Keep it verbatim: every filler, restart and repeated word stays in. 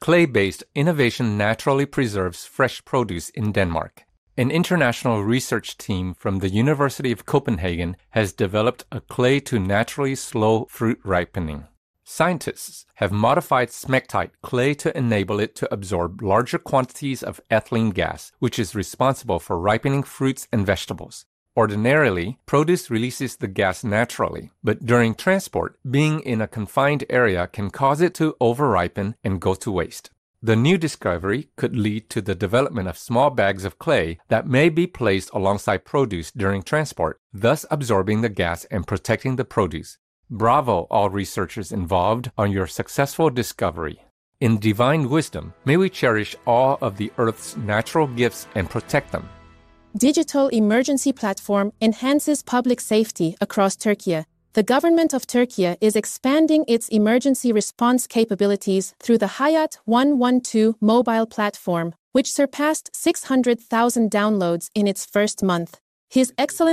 Clay-based innovation naturally preserves fresh produce in Denmark. An international research team from the University of Copenhagen has developed a clay to naturally slow fruit ripening. Scientists have modified smectite clay to enable it to absorb larger quantities of ethylene gas, which is responsible for ripening fruits and vegetables. Ordinarily, produce releases the gas naturally, but during transport, being in a confined area can cause it to over-ripen and go to waste. The new discovery could lead to the development of small bags of clay that may be placed alongside produce during transport, thus absorbing the gas and protecting the produce. Bravo, all researchers involved, on your successful discovery. In divine wisdom, may we cherish all of the Earth's natural gifts and protect them. Digital emergency platform enhances public safety across Turkey. The government of Turkey is expanding its emergency response capabilities through the Hayat one one two mobile platform, which surpassed six hundred thousand downloads in its first month. His Excellency